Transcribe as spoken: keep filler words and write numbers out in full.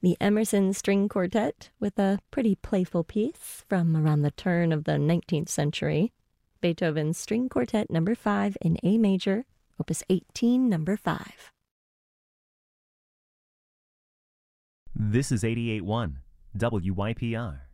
The Emerson String Quartet with a pretty playful piece from around the turn of the nineteenth century. Beethoven's String Quartet number five in A major, opus eighteen, number five. This is eighty-eight point one W Y P R.